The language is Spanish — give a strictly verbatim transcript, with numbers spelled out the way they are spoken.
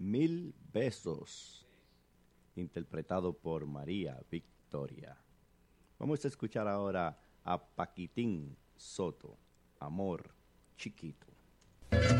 Mil Besos, interpretado por María Victoria. Vamos a escuchar ahora a Paquitín Soto, Amor Chiquito.